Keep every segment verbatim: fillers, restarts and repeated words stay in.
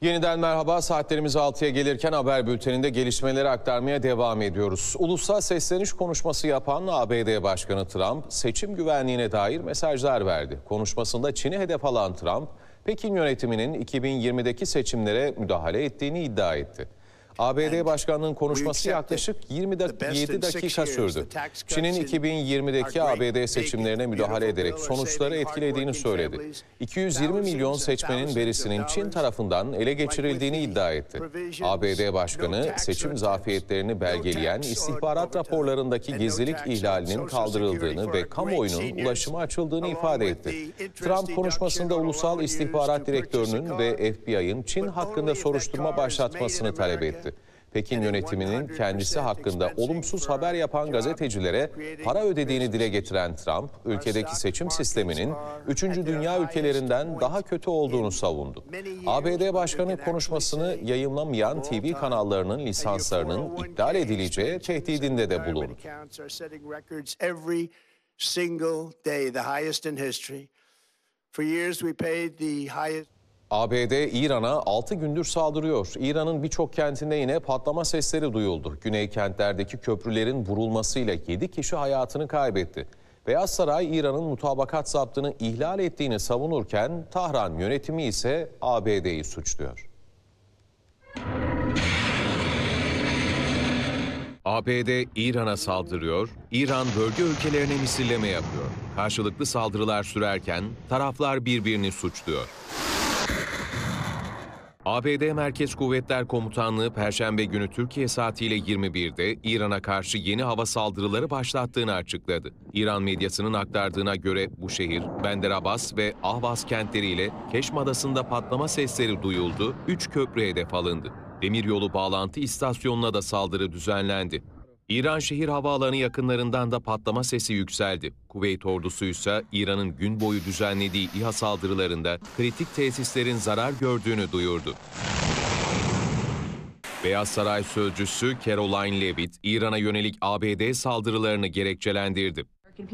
Yeniden merhaba. Saatlerimiz altıya gelirken haber bülteninde gelişmeleri aktarmaya devam ediyoruz. Ulusal sesleniş konuşması yapan A B D Başkanı Trump seçim güvenliğine dair mesajlar verdi. Konuşmasında Çin'i hedef alan Trump, Pekin yönetiminin iki bin yirmideki seçimlere müdahale ettiğini iddia etti. A B D Başkanı'nın konuşması yaklaşık yirmi yedi dakika sürdü. Çin'in iki bin yirmideki A B D seçimlerine müdahale ederek sonuçları etkilediğini söyledi. iki yüz yirmi milyon seçmenin verisinin Çin tarafından ele geçirildiğini iddia etti. A B D Başkanı seçim zafiyetlerini belgeleyen istihbarat raporlarındaki gizlilik ihlalinin kaldırıldığını ve kamuoyunun ulaşıma açıldığını ifade etti. Trump konuşmasında Ulusal İstihbarat Direktörü'nün ve F B I'ın Çin hakkında soruşturma başlatmasını talep etti. Pekin yönetiminin kendisi hakkında olumsuz haber yapan gazetecilere para ödediğini dile getiren Trump, ülkedeki seçim sisteminin üçüncü dünya ülkelerinden daha kötü olduğunu savundu. A B D Başkanı konuşmasını yayımlamayan T V kanallarının lisanslarının iptal edileceği tehdidinde de bulundu. A B D İran'a altı gündür saldırıyor. İran'ın birçok kentinde yine patlama sesleri duyuldu. Güney kentlerdeki köprülerin vurulmasıyla yedi kişi hayatını kaybetti. Beyaz Saray, İran'ın mutabakat zaptını ihlal ettiğini savunurken Tahran yönetimi ise A B D'yi suçluyor. A B D İran'a saldırıyor, İran bölge ülkelerine misilleme yapıyor. Karşılıklı saldırılar sürerken taraflar birbirini suçluyor. A B D Merkez Kuvvetler Komutanlığı Perşembe günü Türkiye saatiyle yirmi birde İran'a karşı yeni hava saldırıları başlattığını açıkladı. İran medyasının aktardığına göre bu şehir, Bender Abbas ve Ahvaz kentleriyle Keşm Adası'nda patlama sesleri duyuldu, üç köprü hedef alındı. Demiryolu bağlantı istasyonuna da saldırı düzenlendi. İran şehir havaalanı yakınlarından da patlama sesi yükseldi. Kuveyt ordusu ise İran'ın gün boyu düzenlediği İHA saldırılarında kritik tesislerin zarar gördüğünü duyurdu. Beyaz Saray sözcüsü Caroline Leavitt, İran'a yönelik A B D saldırılarını gerekçelendirdi.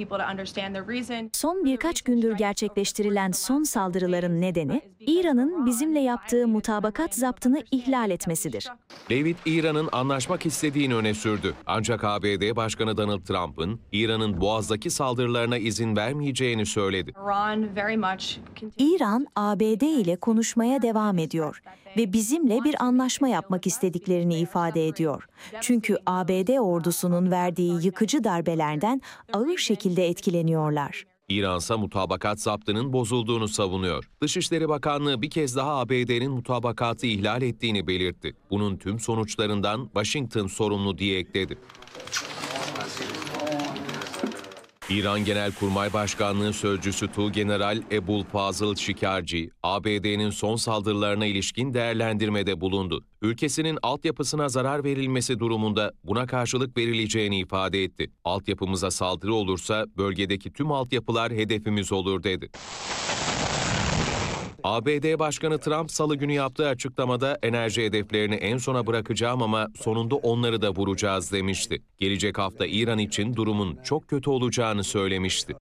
Son birkaç gündür gerçekleştirilen son saldırıların nedeni, İran'ın bizimle yaptığı mutabakat zaptını ihlal etmesidir. Leavitt, İran'ın anlaşmak istediğini öne sürdü. Ancak A B D Başkanı Donald Trump'ın İran'ın Boğaz'daki saldırılarına izin vermeyeceğini söyledi. İran, A B D ile konuşmaya devam ediyor ve bizimle bir anlaşma yapmak istediklerini ifade ediyor. Çünkü A B D ordusunun verdiği yıkıcı darbelerden ağır şekilde etkileniyorlar. İran ise mutabakat zaptının bozulduğunu savunuyor. Dışişleri Bakanlığı bir kez daha A B D'nin mutabakatı ihlal ettiğini belirtti. Bunun tüm sonuçlarından Washington sorumlu diye ekledi. İran Genelkurmay Başkanlığı Sözcüsü Tuğgeneral Ebul Fazıl Şikarci, A B D'nin son saldırılarına ilişkin değerlendirmede bulundu. Ülkesinin altyapısına zarar verilmesi durumunda buna karşılık verileceğini ifade etti. Altyapımıza saldırı olursa bölgedeki tüm altyapılar hedefimiz olur dedi. A B D Başkanı Trump salı günü yaptığı açıklamada enerji hedeflerini en sona bırakacağım ama sonunda onları da vuracağız demişti. Gelecek hafta İran için durumun çok kötü olacağını söylemişti.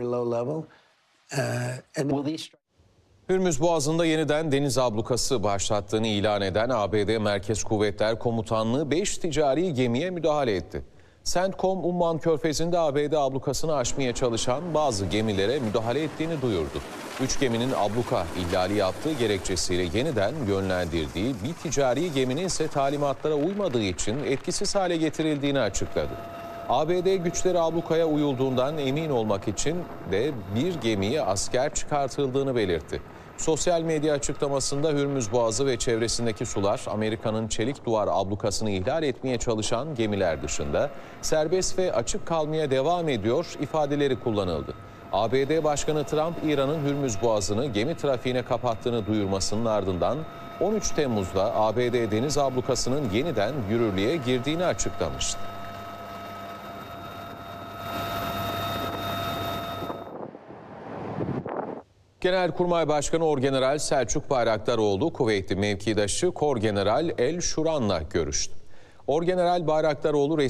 Hürmüz Boğazı'nda yeniden deniz ablukası başlattığını ilan eden A B D Merkez Kuvvetler Komutanlığı beş ticari gemiye müdahale etti. CENTCOM, Umman Körfezi'nde A B D ablukasını aşmaya çalışan bazı gemilere müdahale ettiğini duyurdu. Üç geminin abluka ihlali yaptığı gerekçesiyle yeniden yönlendirdiği bir ticari geminin ise talimatlara uymadığı için etkisiz hale getirildiğini açıkladı. A B D güçleri ablukaya uyulduğundan emin olmak için de bir gemiye asker çıkartıldığını belirtti. Sosyal medya açıklamasında Hürmüz Boğazı ve çevresindeki sular Amerika'nın çelik duvar ablukasını ihlal etmeye çalışan gemiler dışında serbest ve açık kalmaya devam ediyor ifadeleri kullanıldı. A B D Başkanı Trump, İran'ın Hürmüz Boğazı'nı gemi trafiğine kapattığını duyurmasının ardından on üç Temmuz'da A B D deniz ablukasının yeniden yürürlüğe girdiğini açıklamıştı. Genelkurmay Başkanı Orgeneral Selçuk Bayraktaroğlu, Kuveytli mevkidaşı Korgeneral El Şuran'la görüştü. Orgeneral Bayraktaroğlu